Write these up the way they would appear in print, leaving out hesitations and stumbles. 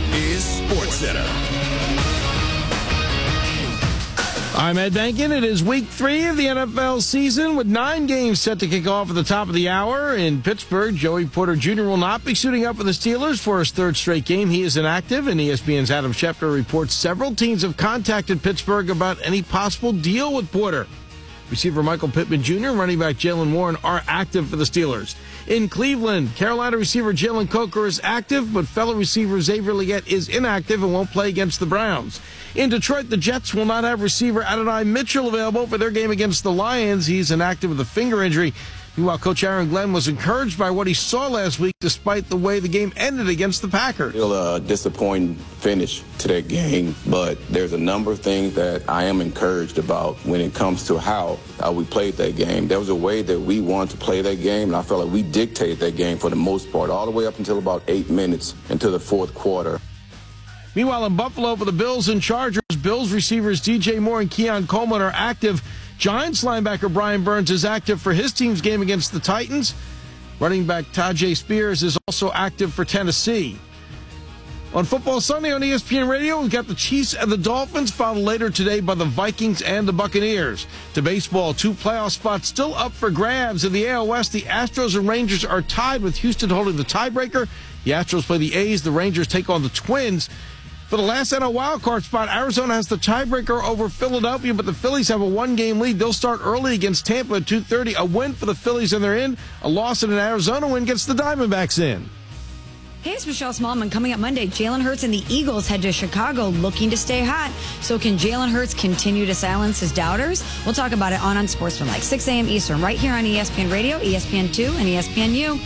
is SportsCenter. I'm Ed Bankin. It is week 3 of the NFL season with 9 games set to kick off at the top of the hour. In Pittsburgh, Joey Porter Jr. will not be suiting up for the Steelers for his 3rd straight game. He is inactive, and ESPN's Adam Schefter reports several teams have contacted Pittsburgh about any possible deal with Porter. Receiver Michael Pittman Jr. and running back Jaylen Warren are active for the Steelers. In Cleveland, Carolina receiver Jalen Coker is active, but fellow receiver Xavier Legette is inactive and won't play against the Browns. In Detroit, the Jets will not have receiver Adonai Mitchell available for their game against the Lions. He's inactive with a finger injury. Meanwhile, Coach Aaron Glenn was encouraged by what he saw last week despite the way the game ended against the Packers. Still a disappointing finish to that game, but there's a number of things that I am encouraged about when it comes to how we played that game. There was a way that we wanted to play that game, and I felt like we dictated that game for the most part, all the way up until about 8 minutes into the fourth quarter. Meanwhile, in Buffalo for the Bills and Chargers, Bills receivers DJ Moore and Keon Coleman are active. Giants linebacker Brian Burns is active for his team's game against the Titans. Running back Tajay Spears is also active for Tennessee. On Football Sunday on ESPN Radio, we've got the Chiefs and the Dolphins, followed later today by the Vikings and the Buccaneers. To baseball, 2 playoff spots still up for grabs. In the AL West, the Astros and Rangers are tied with Houston holding the tiebreaker. The Astros play the A's, the Rangers take on the Twins. For the last NL wildcard spot, Arizona has the tiebreaker over Philadelphia, but the Phillies have a 1-game lead. They'll start early against Tampa at 2:30. A win for the Phillies and they're in. A loss and an Arizona win gets the Diamondbacks in. Hey, it's Michelle Smallman. Coming up Monday, Jalen Hurts and the Eagles head to Chicago looking to stay hot. So can Jalen Hurts continue to silence his doubters? We'll talk about it on Unsportsmanlike, 6 a.m. Eastern, right here on ESPN Radio, ESPN2, and ESPNU.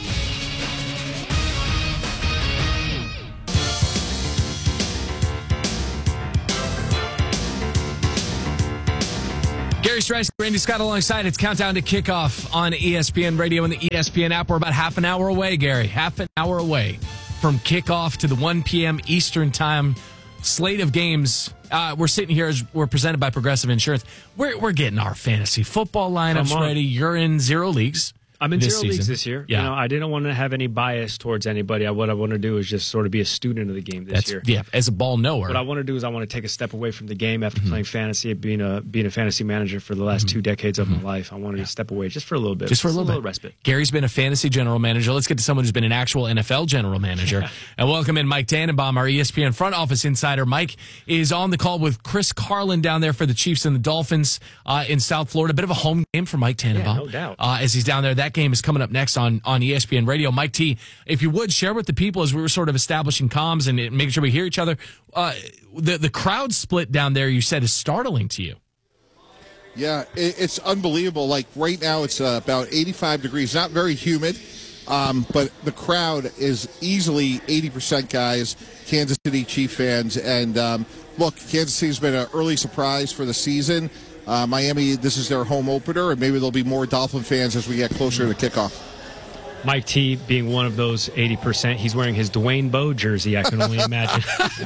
Gary Strice, Randy Scott alongside. It's countdown to kickoff on ESPN Radio and the ESPN app. We're about half an hour away, Gary. Half an hour away from kickoff to the 1 p.m. Eastern time slate of games. We're sitting here as we're presented by Progressive Insurance. We're getting our fantasy football lineups ready. You're in 0 leagues. I'm in 0 leagues this year. Yeah. You know, I didn't want to have any bias towards anybody. What I want to do is just sort of be a student of the game this year. Yeah, as a ball knower. What I want to do is I want to take a step away from the game after playing fantasy, being a fantasy manager for the last 2 decades of my life. I wanted to step away just for a little bit. Just for a little bit. Respite. Gary's been a fantasy general manager. Let's get to someone who's been an actual NFL general manager. And welcome in Mike Tannenbaum, our ESPN front office insider. Mike is on the call with Chris Carlin down there for the Chiefs and the Dolphins in South Florida. Bit of a home game for Mike Tannenbaum. Yeah, no doubt. As he's down there. That game is coming up next on ESPN Radio. Mike T, if you would, share with the people as we were sort of establishing comms and making sure we hear each other. The crowd split down there, you said, is startling to you. Yeah, it's unbelievable. Like right now it's about 85 degrees, not very humid, but the crowd is easily 80% guys, Kansas City Chief fans. And look, Kansas City's been an early surprise for the season. Miami, this is their home opener, and maybe there'll be more Dolphin fans as we get closer to kickoff. Mike T being one of those 80%, he's wearing his Dwayne Bowe jersey. I can only imagine.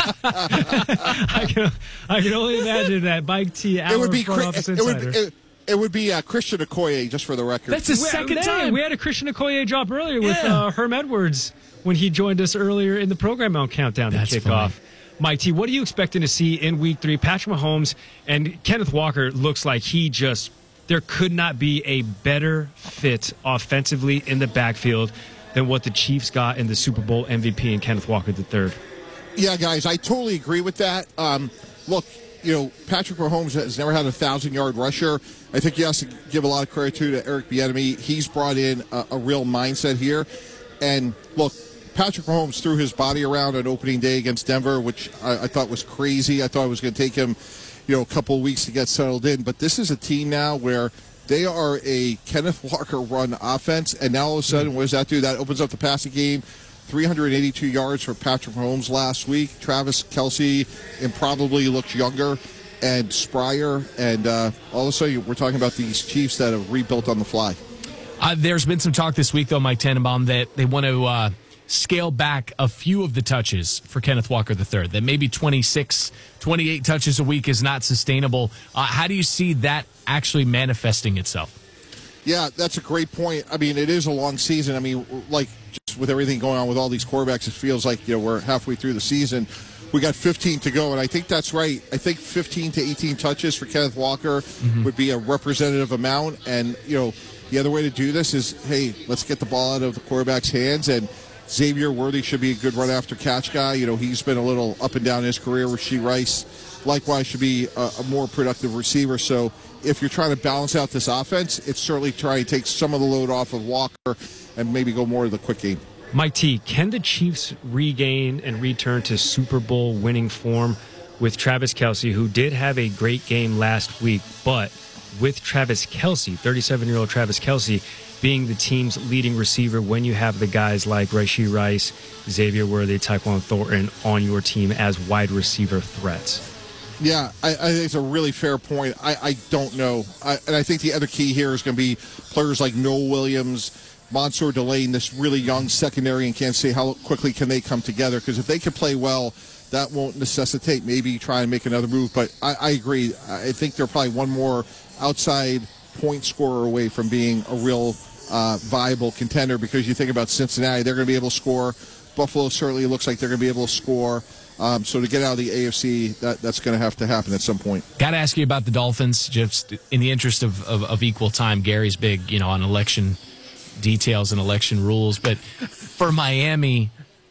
I can only imagine that Mike T. It would be Christian Okoye, just for the record. That's the second time we had a Christian Okoye drop earlier with Herm Edwards when he joined us earlier in the program on Countdown to Kickoff. Funny. Mike T, what are you expecting to see in Week 3? Patrick Mahomes and Kenneth Walker looks like there could not be a better fit offensively in the backfield than what the Chiefs got in the Super Bowl MVP in Kenneth Walker III. Yeah, guys, I totally agree with that. Look, Patrick Mahomes has never had a 1,000-yard rusher. I think he has to give a lot of credit to Eric Bieniemy. He's brought in a real mindset here. And look, Patrick Mahomes threw his body around on opening day against Denver, which I thought was crazy. I thought it was going to take him a couple of weeks to get settled in. But this is a team now where they are a Kenneth Walker run offense, and now all of a sudden, what does that do? That opens up the passing game. 382 yards for Patrick Mahomes last week. Travis Kelce improbably looks younger and sprier, and all of a sudden we're talking about these Chiefs that have rebuilt on the fly. There's been some talk this week, though, Mike Tannenbaum, that they want to scale back a few of the touches for Kenneth Walker III, that maybe 26, 28 touches a week is not sustainable. How do you see that actually manifesting itself? Yeah, that's a great point. I mean, it is a long season. I mean, like, just just with everything going on with all these quarterbacks, it feels like we're halfway through the season. We got 15 to go, and I think that's right. I think 15 to 18 touches for Kenneth Walker would be a representative amount. And, the other way to do this is, hey, let's get the ball out of the quarterback's hands. And Xavier Worthy should be a good run-after-catch guy. He's been a little up and down in his career. Rashee Rice, likewise, should be a more productive receiver. So if you're trying to balance out this offense, it's certainly trying to take some of the load off of Walker and maybe go more to the quick game. Mike T, can the Chiefs regain and return to Super Bowl winning form with Travis Kelce, who did have a great game last week, but with Travis Kelce, 37-year-old Travis Kelce, being the team's leading receiver when you have the guys like Rashee Rice, Xavier Worthy, Tyquan Thornton on your team as wide receiver threats? Yeah, I think it's a really fair point. I don't know. And I think the other key here is going to be players like Noah Williams, Mansour Delane, this really young secondary in Kansas City. How quickly can they come together? Because if they can play well, that won't necessitate maybe try and make another move. But I agree. I think they're probably one more outside point scorer away from being a real viable contender, because you think about Cincinnati, they're going to be able to score. Buffalo certainly looks like they're going to be able to score. So to get out of the AFC, that's going to happen at some point. Got to ask you about the Dolphins, just in the interest of equal time. Gary's big, on election details and election rules. But for Miami,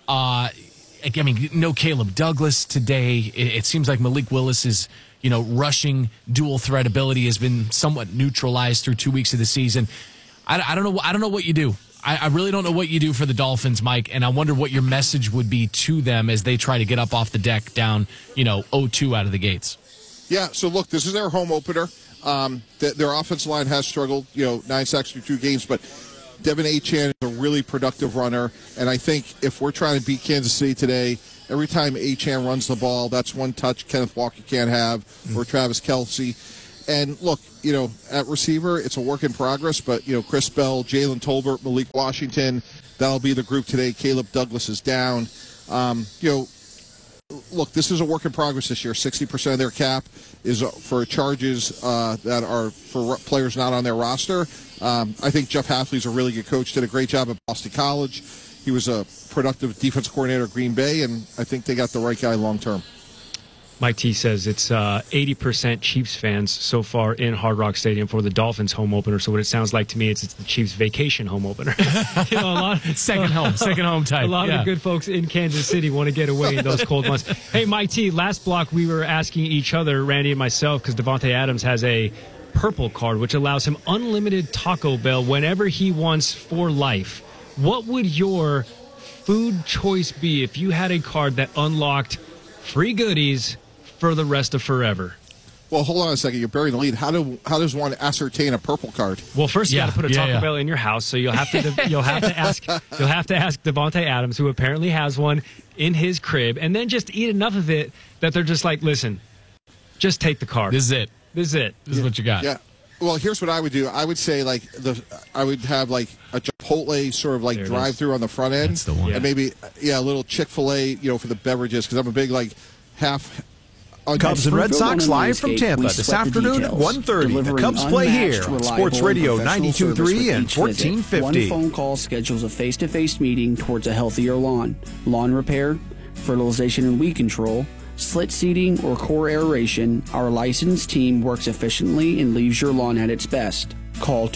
no Caleb Douglas today. It seems like Malik Willis's, rushing dual threat ability has been somewhat neutralized through 2 weeks of the season. I don't know what you do. I really don't know what you do for the Dolphins, Mike, and I wonder what your message would be to them as they try to get up off the deck down, 0-2 out of the gates. Yeah, so look, this is their home opener. Their offensive line has struggled, 9 sacks through 2 games, but Devin Achane is a really productive runner, and I think if we're trying to beat Kansas City today, every time Achane runs the ball, that's one touch Kenneth Walker can't have, or Travis Kelce. And look, at receiver, it's a work in progress, but, Chris Bell, Jalen Tolbert, Malik Washington, that'll be the group today. Caleb Douglas is down. Look, this is a work in progress this year. 60% of their cap is for charges that are for players not on their roster. I think Jeff Hafley's a really good coach, did a great job at Boston College. He was a productive defense coordinator at Green Bay, and I think they got the right guy long term. Mike T says it's 80% Chiefs fans so far in Hard Rock Stadium for the Dolphins home opener. So what it sounds like to me is it's the Chiefs vacation home opener. Second home type. A lot of the good folks in Kansas City want to get away in those cold months. Hey, Mike T, last block we were asking each other, Randy and myself, because Davante Adams has a purple card, which allows him unlimited Taco Bell whenever he wants for life. What would your food choice be if you had a card that unlocked free goodies for the rest of forever? Well, hold on a second. You're burying the lead. How does one ascertain a purple card? Well, first you got to put a Taco Bell in your house, so you'll have to ask Davante Adams, who apparently has one in his crib, and then just eat enough of it that they're just like, listen, just take the card. This is it. This is what you got. Yeah. Well, here's what I would do. I would say I would have like a Chipotle sort of like drive-through on the front end. That's the one. And maybe a little Chick-fil-A, for the beverages, because I'm a big half. Cubs and Red Sox live from Tampa this afternoon at 1:30. The Cubs play here on Sports Radio 92.3 and 1450. One phone call schedules a face-to-face meeting towards a healthier lawn. Lawn repair, fertilization and weed control, slit seeding, or core aeration, our licensed team works efficiently and leaves your lawn at its best. Call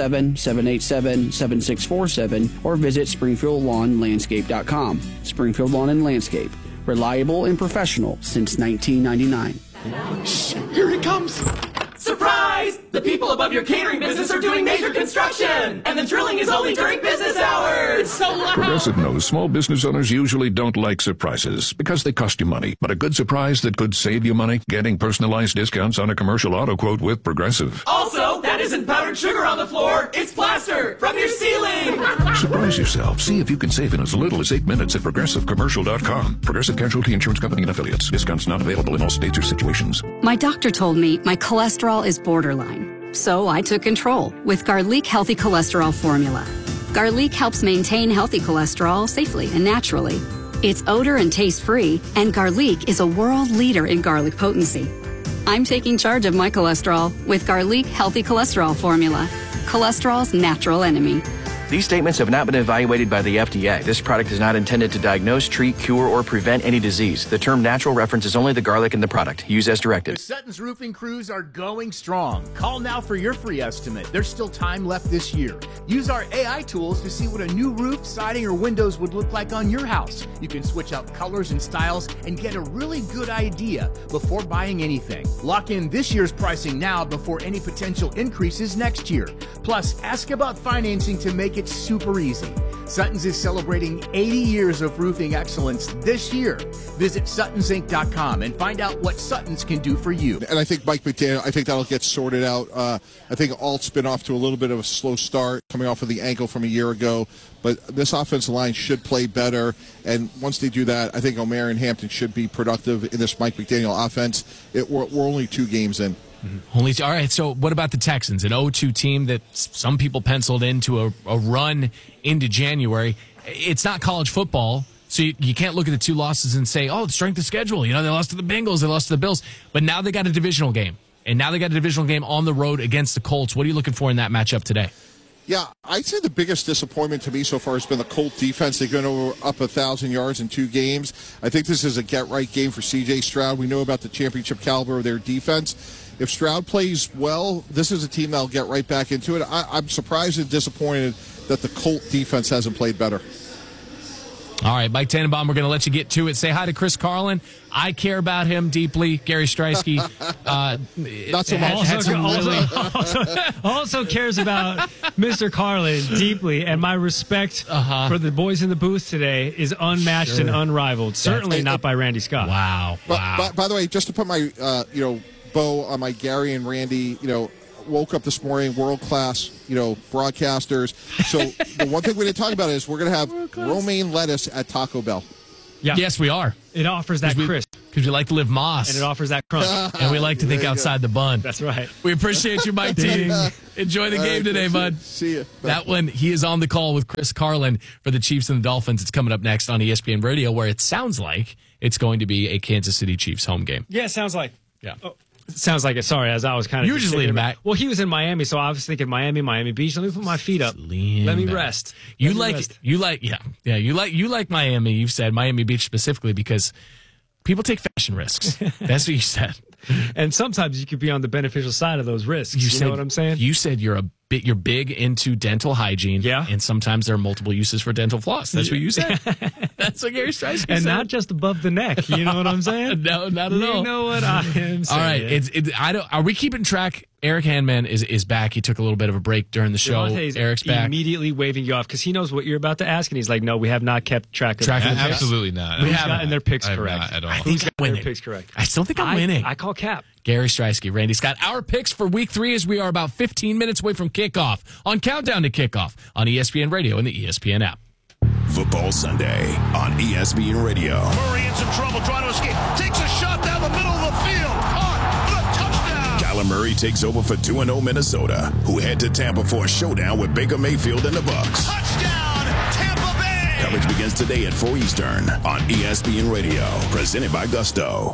217-787-7647 or visit SpringfieldLawnLandscape.com. Springfield Lawn and Landscape. Reliable and professional since 1999. Shh, here it comes. Surprise! The people above your catering business are doing major construction, and the drilling is only during business hours. It's so loud. Progressive knows small business owners usually don't like surprises because they cost you money. But a good surprise that could save you money? Getting personalized discounts on a commercial auto quote with Progressive. Also, that isn't powdered sugar on the floor. It's plaster from your ceiling. Surprise yourself. See if you can save in as little as 8 minutes at ProgressiveCommercial.com. Progressive Casualty Insurance Company and Affiliates. Discounts not available in all states or situations. My doctor told me my cholesterol is borderline, so I took control with Garlic Healthy Cholesterol Formula. Garlic helps maintain healthy cholesterol safely and naturally. It's odor and taste-free, and Garlic is a world leader in garlic potency. I'm taking charge of my cholesterol with Garlic Healthy Cholesterol Formula, cholesterol's natural enemy. These statements have not been evaluated by the FDA. This product is not intended to diagnose, treat, cure, or prevent any disease. The term natural references only the garlic in the product. Use as directed. The Sutton's roofing crews are going strong. Call now for your free estimate. There's still time left this year. Use our AI tools to see what a new roof, siding, or windows would look like on your house. You can switch out colors and styles and get a really good idea before buying anything. Lock in this year's pricing now before any potential increases next year. Plus, ask about financing to make it super easy. Sutton's is celebrating 80 years of roofing excellence this year. Visit SuttonsInc.com and find out what Sutton's can do for you. And I think Mike McDaniel, I think that'll get sorted out. I think Alt's been off to a little bit of a slow start, coming off of the ankle from a year ago. But this offensive line should play better. And once they do that, I think Omer and Hampton should be productive in this Mike McDaniel offense. We're only 2 games in. Mm-hmm. All right, so what about the Texans? An 0-2 team that some people penciled into a run into January. It's not college football, so you can't look at the 2 losses and say, oh, the strength of schedule. You know, they lost to the Bengals, they lost to the Bills. But now they got a divisional game. And now they got a divisional game on the road against the Colts. What are you looking for in that matchup today? Yeah, I'd say the biggest disappointment to me so far has been the Colt defense. They've gone up 1,000 yards in 2 games. I think this is a get-right game for C.J. Stroud. We know about the championship caliber of their defense. If Stroud plays well, this is a team that'll get right back into it. I'm surprised and disappointed that the Colt defense hasn't played better. All right, Mike Tannenbaum, we're going to let you get to it. Say hi to Chris Carlin. I care about him deeply. Gary Streisky. Not so much. Also cares about Mr. Carlin deeply, and my respect for the boys in the booth today is unmatched and unrivaled. Certainly not by Randy Scott. Wow. By the way, just to put my bow on my Gary and Randy, woke up this morning, world-class, broadcasters. So the one thing we didn't talk about is we're going to have romaine lettuce at Taco Bell. Yeah. Yes, we are. It offers that crisp. Because we like to live moss. And it offers that crunch. And we like to think outside the bun. That's right. We appreciate you, Mike T. Enjoy the game today, bud. See you. That one, he is on the call with Chris Carlin for the Chiefs and the Dolphins. It's coming up next on ESPN Radio, where it sounds like it's going to be a Kansas City Chiefs home game. Yeah, it sounds like. Yeah. Oh. Sounds like it. Sorry, as I was kind of. You were just leaning back. Well, he was in Miami, so I was thinking Miami Beach. Let me put my feet up. Let me rest. You like Miami. You've said Miami Beach specifically because people take fashion risks. That's what you said. And sometimes you could be on the beneficial side of those risks. You know what I'm saying? You said you're big into dental hygiene. Yeah. And sometimes there are multiple uses for dental floss. That's what you said. That's what Gary Streisky said. And not just above the neck. You know what I'm saying? No, not at all. You know what I am saying. All right. Are we keeping track? Eric Handman is back. He took a little bit of a break during the show. Eric's back. Immediately waving you off because he knows what you're about to ask, and he's like, "No, we have not kept track of the Absolutely not. We haven't gotten their picks correct. Not at all. I think I'm winning. Their picks correct. I still think I'm winning. I call cap. Gary Streisky, Randy Scott. Our picks for Week 3 as we are about 15 minutes away from kickoff on Countdown to Kickoff on ESPN Radio and the ESPN app. Football Sunday on ESPN Radio. Murray in some trouble trying to escape. Takes a shot down the middle of the field. Caught for the touchdown. Kyler Murray takes over for 2-0 Minnesota, who head to Tampa for a showdown with Baker Mayfield and the Bucs. Touchdown, Tampa Bay. Coverage begins today at 4 Eastern on ESPN Radio. Presented by Gusto.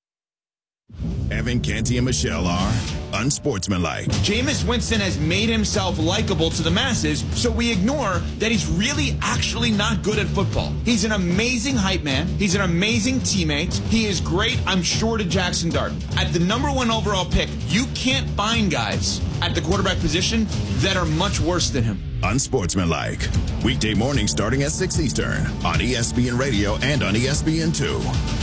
Evan Canty and Michelle are unsportsmanlike. Jameis Winston has made himself likable to the masses, so we ignore that he's really actually not good at football. He's an amazing hype man. He's an amazing teammate. He is great, I'm sure, to Jackson Dart. At the #1 overall pick, you can't find guys at the quarterback position that are much worse than him. Unsportsmanlike. Weekday morning starting at 6 Eastern on ESPN Radio and on ESPN2.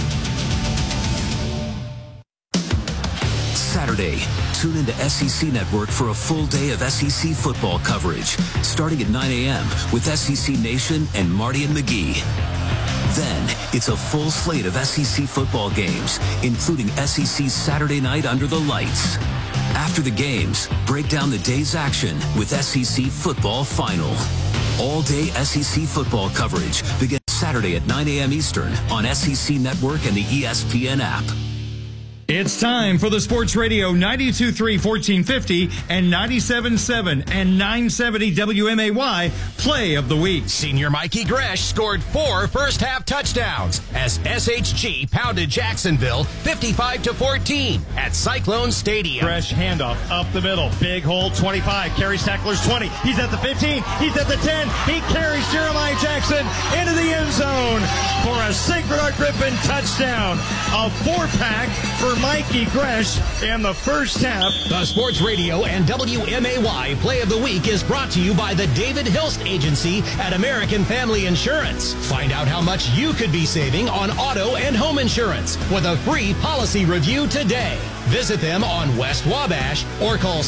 Saturday, tune into SEC Network for a full day of SEC football coverage, starting at 9 a.m. with SEC Nation and Marty and McGee. Then, it's a full slate of SEC football games, including SEC Saturday Night Under the Lights. After the games, break down the day's action with SEC Football Final. All-day SEC football coverage begins Saturday at 9 a.m. Eastern on SEC Network and the ESPN app. It's time for the Sports Radio 92.3 1450 and 97.7 and 970 WMAY Play of the Week. Senior Mikey Gresh scored 4 first-half touchdowns as SHG pounded Jacksonville 55-14 at Cyclone Stadium. Gresh handoff up the middle. Big hole, 25. Carries tacklers 20. He's at the 15. He's at the 10. He carries Jeremiah Jackson into the end zone for a Sacred Heart Griffin touchdown. A 4-pack for Mikey Gresh in the first half. The Sports Radio and WMAY Play of the Week is brought to you by the David Hilst Agency at American Family Insurance. Find out how much you could be saving on auto and home insurance with a free policy review today. Visit them on West Wabash or call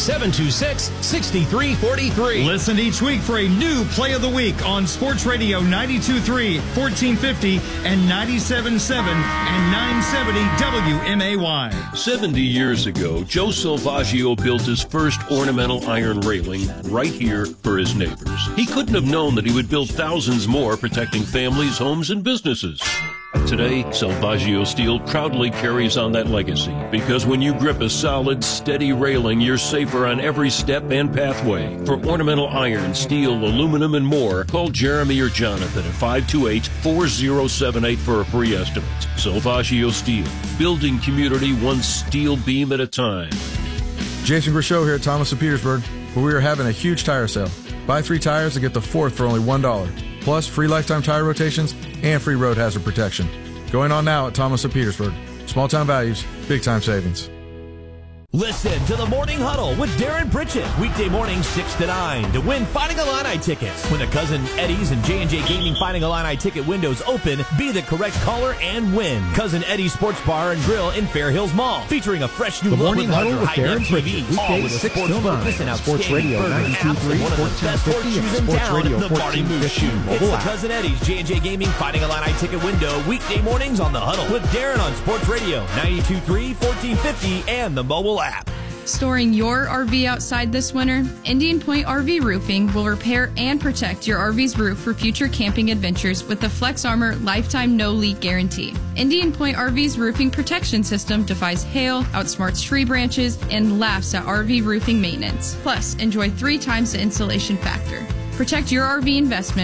726-6343. Listen each week for a new Play of the Week on Sports Radio 92.3, 1450, and 97.7 and 970 WMAY. 70 years ago, Joe Salvaggio built his first ornamental iron railing right here for his neighbors. He couldn't have known that he would build thousands more protecting families, homes, and businesses. Today, Salvaggio Steel proudly carries on that legacy because when you grip a solid, steady railing, you're safer on every step and pathway. For ornamental iron, steel, aluminum, and more, call Jeremy or Jonathan at 528-4078 for a free estimate. Salvaggio Steel, building community one steel beam at a time. Jason Grishow here at Thomas of Petersburg, where we are having a huge tire sale. Buy 3 tires and get the 4th for only $1. Plus, free lifetime tire rotations and free road hazard protection. Going on now at Thomas of Petersburg. Small town values, big time savings. Listen to the Morning Huddle with Darren Pritchett. Weekday mornings 6 to 9 to win Fighting Illini tickets. When the Cousin Eddie's and J&J Gaming Fighting Illini ticket windows open, be the correct caller and win. Cousin Eddie's Sports Bar and Grill in Fair Hills Mall. Featuring a fresh new look with larger high-def TVs. All with a sports focus and outstanding burger apps and one of the best horseshoes in town, the Marty Moose Shoe. It's the Cousin Eddie's J&J Gaming Fighting Illini ticket window. Weekday mornings on the Huddle with Darren on Sports Radio 92.3, 1450, and the mobile app. Storing your RV outside this winter? Indian Point RV Roofing will repair and protect your RV's roof for future camping adventures with the Flex Armor Lifetime No Leak Guarantee. Indian Point RV's roofing protection system defies hail, outsmarts tree branches, and laughs at RV roofing maintenance. Plus, enjoy 3 times the insulation factor. Protect your RV investment